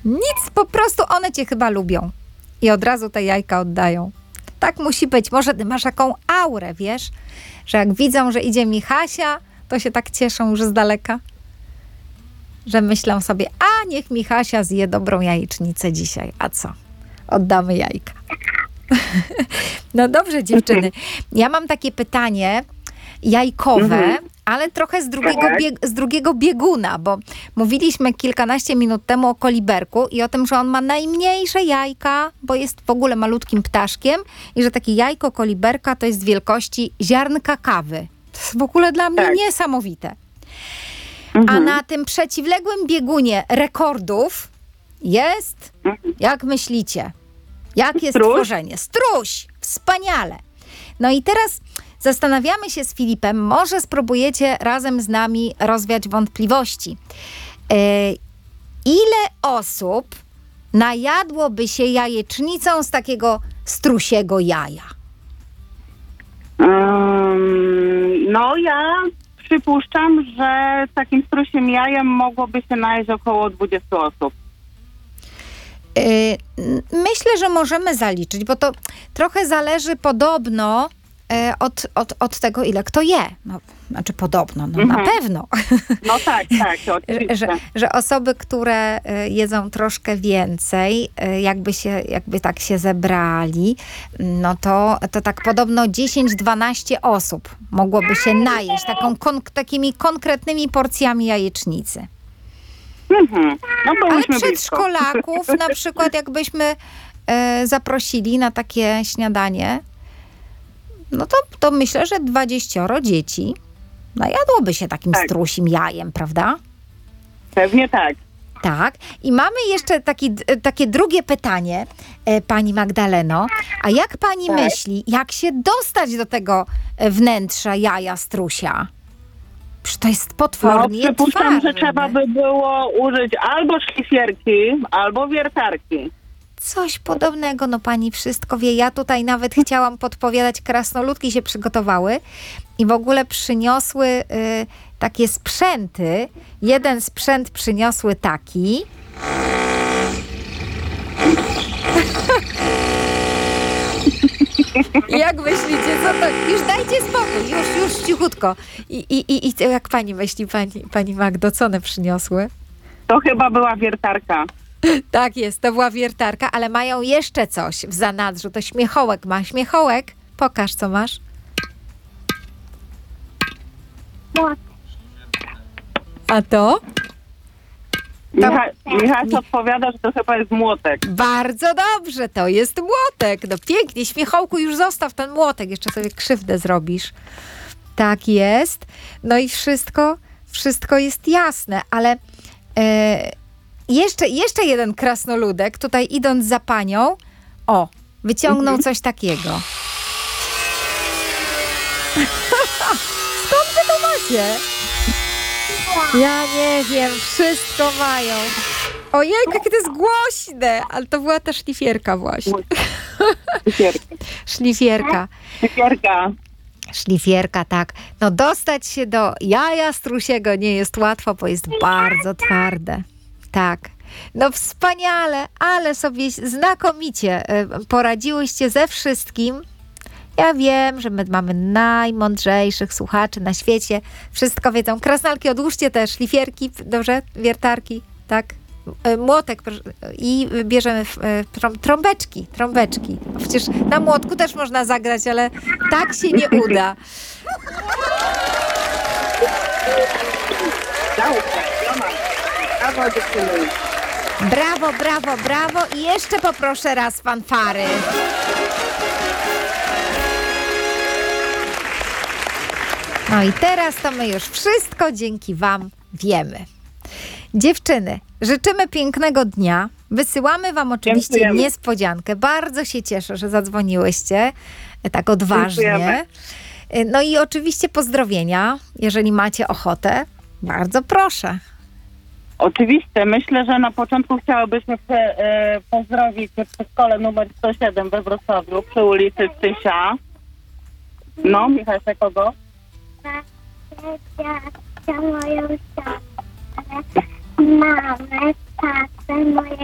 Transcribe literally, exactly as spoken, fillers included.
Nic, po prostu one cię chyba lubią. I od razu te jajka oddają. Tak musi być. Może ty masz taką aurę, wiesz? Że jak widzą, że idzie Michasia, to się tak cieszą już z daleka. Że myślą sobie, a niech Michasia zje dobrą jajecznicę dzisiaj. A co? Oddamy jajka. No dobrze, dziewczyny. Ja mam takie pytanie jajkowe, mhm. ale trochę z drugiego, tak. bieg- z drugiego bieguna, bo mówiliśmy kilkanaście minut temu o koliberku i o tym, że on ma najmniejsze jajka, bo jest w ogóle malutkim ptaszkiem i że takie jajko koliberka to jest wielkości ziarnka kawy. To jest w ogóle dla mnie tak. niesamowite. Mhm. A na tym przeciwległym biegunie rekordów jest, Mhm. jak myślicie, jakie Struś? stworzenie? Struś! Wspaniale! No i teraz zastanawiamy się z Filipem, może spróbujecie razem z nami rozwiać wątpliwości. Yy, ile osób najadłoby się jajecznicą z takiego strusiego jaja? Um, no ja przypuszczam, że takim strusiem jajem mogłoby się najeść około dwudziestu osób. Yy, myślę, że możemy zaliczyć, bo to trochę zależy podobno yy, od, od, od tego, ile kto je. No, znaczy podobno, no Mhm. na pewno. No tak, tak, oczywiście. że, że osoby, które y, jedzą troszkę więcej, y, jakby się, jakby tak się zebrali, no to, to tak podobno dziesięć dwanaście osób mogłoby się najeść taką kon, takimi konkretnymi porcjami jajecznicy. Mhm. No Ale byłyśmy blisko. przedszkolaków na przykład jakbyśmy e, zaprosili na takie śniadanie, no to, to myślę, że dwudziestu dzieci najadłoby się takim Tak. strusim jajem, prawda? Pewnie tak. Tak. I mamy jeszcze taki, d- takie drugie pytanie, e, pani Magdaleno. A jak pani Tak. myśli, jak się dostać do tego e, wnętrza jaja strusia? Przecież to jest No potwornie przypuszczam, twarde. że trzeba by było użyć albo szlifierki, albo wiertarki. Coś podobnego, no pani wszystko wie. Ja tutaj nawet chciałam podpowiadać, krasnoludki się przygotowały i w ogóle przyniosły y, takie sprzęty. Jeden sprzęt przyniosły taki. Jak myślicie, co to? Już dajcie spokój, już, już cichutko. I, i, i, i jak pani myśli, pani, pani Magdo, co one przyniosły? To chyba była wiertarka. Tak jest, to była wiertarka, ale mają jeszcze coś w zanadrzu. To śmiechołek ma. Śmiechołek? Pokaż, co masz. A to? Tam- Micha- Michaś odpowiada, że to chyba jest młotek. Bardzo dobrze, to jest młotek. No pięknie, śmiechołku, już zostaw ten młotek, jeszcze sobie krzywdę zrobisz. Tak jest. No i wszystko, wszystko jest jasne, ale e, jeszcze, jeszcze jeden krasnoludek, tutaj idąc za panią, o, wyciągnął coś takiego. Skąd wy to macie? Ja nie wiem, wszystko mają. Ojej, jakie to jest głośne! Ale to była ta szlifierka właśnie. Szlifierka. Szlifierka. Szlifierka. Szlifierka, tak. No dostać się do jaja strusiego nie jest łatwo, bo jest bardzo twarde. Tak. No wspaniale, ale sobie znakomicie e, poradziłyście ze wszystkim. Ja wiem, że my mamy najmądrzejszych słuchaczy na świecie. Wszystko wiedzą. Krasnalki, odłóżcie te szlifierki, dobrze? Wiertarki, tak? E, Młotek proszę, i bierzemy w- e, trą- trąbeczki, trąbeczki. Przecież na młotku też można zagrać, ale tak się nie uda. Brawo, dziewczyny. Brawo, brawo, brawo i jeszcze poproszę raz fanfary. No i teraz to my już wszystko dzięki wam wiemy. Dziewczyny, życzymy pięknego dnia. Wysyłamy wam oczywiście Dziękujemy. niespodziankę. Bardzo się cieszę, że zadzwoniłyście tak odważnie. Dziękujemy. No i oczywiście pozdrowienia, jeżeli macie ochotę. Bardzo proszę. Oczywiście. Myślę, że na początku chciałabyśmy prze, e, pozdrowić przedszkole numer sto siedem we Wrocławiu przy ulicy Tysia. No, Michał, kogo? Moją siostrę, mamę, tatę, moje